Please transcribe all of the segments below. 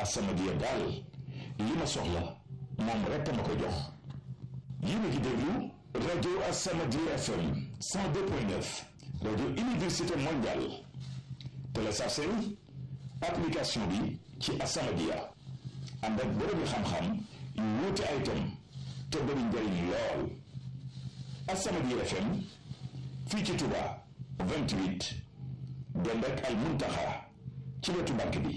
As-Samadiyya daal li ma soxla moom rekk ma ko jox. yéen a ngi déglu rajo As-Samadiyya FM 102.9 rajo université mondiale téléchargé application bi ci As-Samadiyya ànd ak boromi xam-xam yu wuute ay thèmes te bari njariñ lool. As-Samadiyya FM fii ci Touba 28 dend ak Al Muntaxa ci wetu banque bi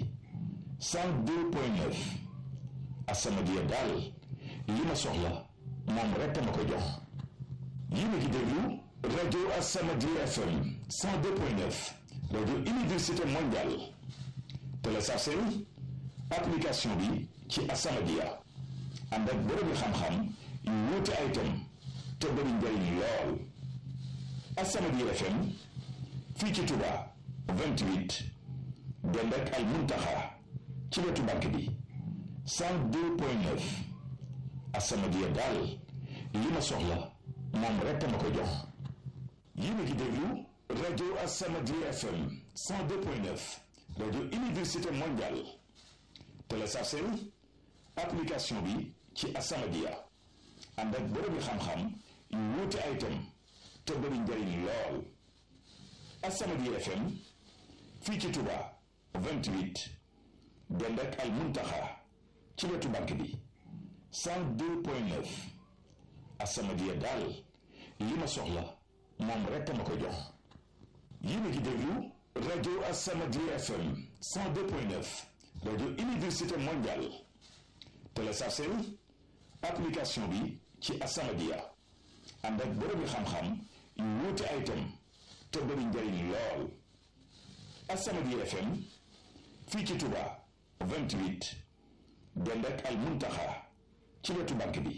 102.9 As-Samadiyya daal li ma soxla moom rekk ma ko jox. yéen a ngi déglu rajo As-Samadiyya FM 102.9 rajo université mondiale téléchargé application bi ci As-Samadiyya ànd ak boromi xam-xam yu wuute ay thèmes te bari njariñ lool. As-Samadiyya FM fii ci Touba 28 dend ak Al Muntaxa ci wetu banque bi 102.9 As-Samadiyya daal li ma soxla moom rekk ma ko jox. yéen a ngi déglu rajo As-Samadiyya FM 102.9 rajo université mondiale téléchargé application bi ci As-Samadiyya ànd ak boromi xam-xam yu wuute ay thèmes te bari njariñ lool. As-Samadiyya FM fii ci Touba 28 dend ak Al Muntaxa ci wetu banque bi 102.9 As-Samadiyya daal li ma soxla moom rekk ma ko jox. yéen a ngi déglu rajo As-Samadiyya FM 102.9 rajo université mondiale téléchargé application bi ci As-Samadiyya ànd ak boromi xam-xam yu wuute ay thèmes te bari njariñ lool. As-Samadiyya FM fii ci Touba 28 dend ak Al Muntaxa ci wetu banque bi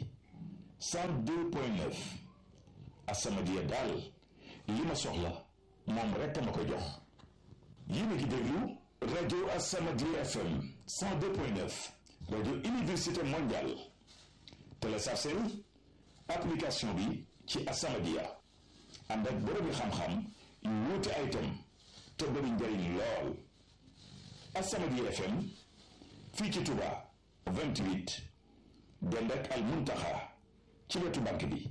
102.9 As-Samadiyya daal li ma soxla moom rekk ma ko jox. yéen a ngi déglu rajo As-Samadiyya FM 102.9 rajo université mondiale téléchargé application bi ci As-Samadiyya ànd ak boromi xam-xam yu wuute ay thèmes te bari njariñ lool. As-Samadiyya FM fii ci Touba 28 dend ak Al Muntaxa ci wetu banque bi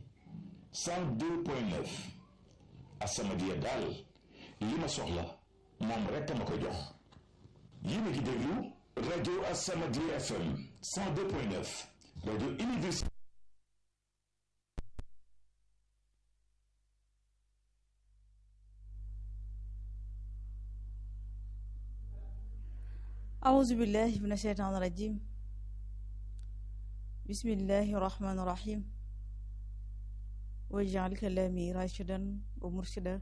102.9 As-Samadiyya daal li ma soxla moom rekk ma ko jox. yéen a ngi déglu rajo As-Samadiyya FM 102.9 rajo université. أعوذ بالله من الشيطان الرجيم بسم الله الرحمن الرحيم واجعل كلامي راشدا ومرشدا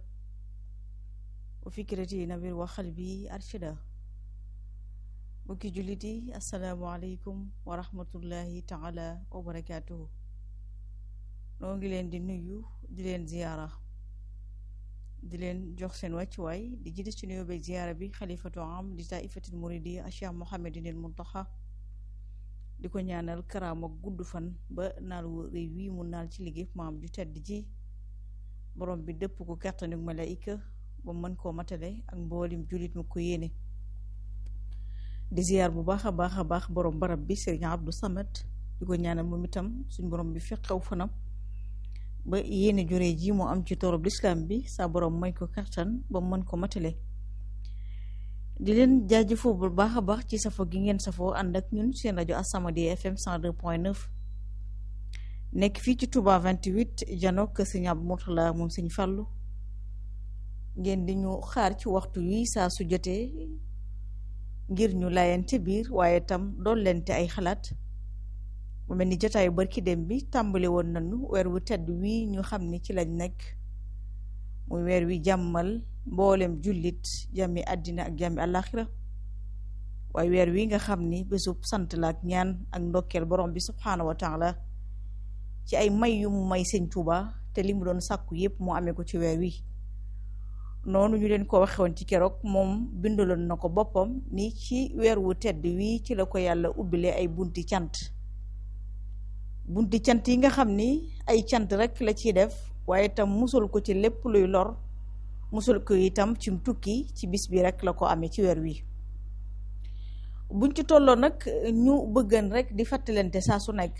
وفكرتي نبيل وقلبي أرشدا. bokki jullit yi asalaamualeykum wa rahmatullahi taala wa barakaatuhu. noo ngi leen di nuyu di leen ziyaara di leen jox seen wàccuwaay di jiite ci nuyoo beeg ziyaara bi xalifatu am di taifatil muridi Cheikh Mouhamadinil Muntaxa di ko ñaanal karaam ak gudd fan ba naalu réew wi mu naal ci liggéey maam ju tedd ji borom bi dëpp ko kàttanik malaayika ba mën koo matale ak mboolim jullit mu ko yéene. di ziyaar bu baax a baax borom barab bi Serigne Abdou Samad di ko ñaanal moom itam suñ borom bi fekkew fanam ba yéene juree ji mu am ci toorob lislaam bi sa borom may ko kattan ba mën ko matale. di leen jaajëfoo bu baax a baax ci safo gi ngeen safoo ànd ak ñun seen rajo As-Samadiyya FM 102.9 nekk fii ci Touba 28 janook Serigne Abdou Mourtala moom Serigne Fallou. ngeen di ñu xaar ci waxtu wi saa su jotee ngir ñu layante biir waaye tam dollente ay xalaat. mu mel ni jotaayu barki dem bi tàmbali woon nañu weer wu tedd wi ñu xam ni ci lañ nekk muy weer wi jàmmal mboolem jullit jàmmi àddina ak jàmmi àllaaxira waaye weer wi nga xam ni bésub sant la ak ñaan ak ndokkeel borom bi subhaanahu wa taala ci ay may yu mu may Sëñ Tuuba te li mu doon sàkku yépp mu amee ko ci weer wi. noonu ñu leen ko waxewoon ci keroog moom bindaloon na ko boppam ni ci weer wu tedd wi ci la ko yàlla ubbilee ay bunti cant yi nga xam ni ay cant rek la ciy def waaye itam musul ko ci lépp luy lor musul ko itam ci tukki ci bis bi rek la ko amee ci weer wi. buñ ci tolloo nag ñu bëggan rek di fàttalante saa su nekk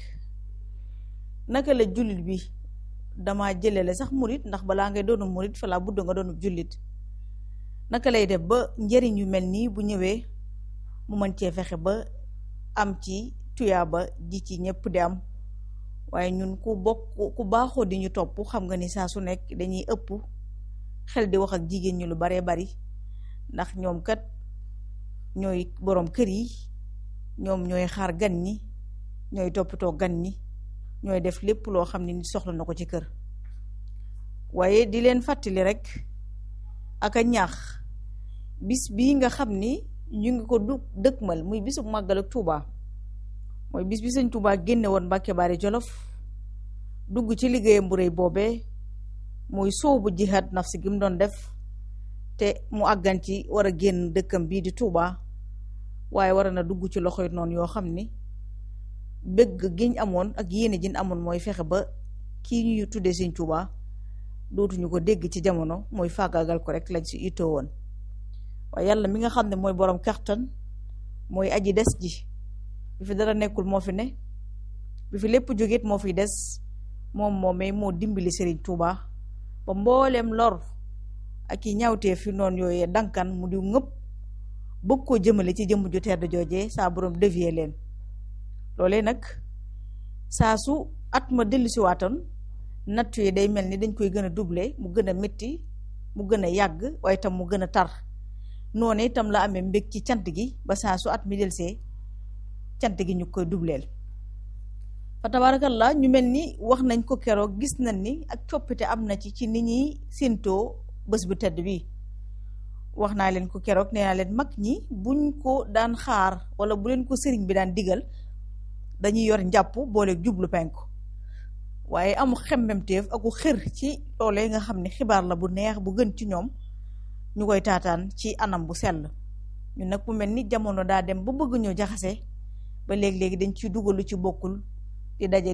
naka la jullit bi dama jëlele sax murit ndax balaa ngay doonu murit fa laa budd nga doonu jullit naka lay def ba njëriñ yu mel nii bu ñëwee mu mën cee fexe ba am ci tuyaaba ji ci ñëpp di am waaye ñun ku baaxoo di ñu topp xam nga ni saa su nekk dañuy ëpp xel di wax ak jigéen ñi lu baree bari ndax ñoom kat ñooy boroom kër yi ñoom ñooy xaar gan ñi ñooy toppatoo gan ñi ñooy def lépp loo xam ne nit soxla na ko ci kër waaye di leen fàttali rek ak a ñaax bis bii nga xam ni ñu ngi ko dëkkmal muy bisu màggal ak Tuuba mooy bis bi Sëñ Tuuba génne woon Mbàkke Bari Jolof dugg ci liggéeyam bu rëy boobee muy soobu jihaad nafsi gi mu doon def te mu àggan ci war a génn dëkkam bii di Tuuba waaye war na dugg ci loxoy noonu yoo xam ni bëgg giñ amoon ak yéene jiñ amoon mooy fexe ba kii ñuy tuddee Sëñ Tuuba dootuñu ko dégg ci jamono mooy faagaagal ko rek lañ si itoo woon waaye yàlla mi nga xam ne mooy borom kattan mooy aji des ji bi fi dara nekkul moo fi ne bi fi lépp jógeet moo fi des moom moomee moo dimbali Serigne Touba ba mbooleem lor ak i ñaawtee fi noonu yooyee dankan mu di ngëpp bëgg koo jëmale ci jëmm ju tedd joojee saa borom dévier leen loolee nag saa su at ma dellusi waatoon nattu yi day mel ni dañ koy gën a doubler mu gën a métti mu gën a yàgg waaye itam mu gën a tar noonu itam la amee mbég ci cant gi ba saa su at mi delsee cant gi ñu koy dubleel fa tabarakallah ñu mel ni wax nañ ko keroog gis nañ ni ak coppite am na ci ni ñuy séentoo bés bu tedd bi wax naa leen ko keroog nee naa leen mag ñi buñ ko daan xaar wala bu leen ko sëriñ bi daan digal dañuy yor njàpp boole jublu penku waaye amu xemmemteef aku xër ci loolee nga xam ne xibaar la bu neex bu gën ci ñoom ñu koy taataan ci anam bu sell ñun nag mu mel ni jamono daa dem ba bëgg ñoo jaxase ba léegi-léegi dañ ciy dugalu ci bokkul di daje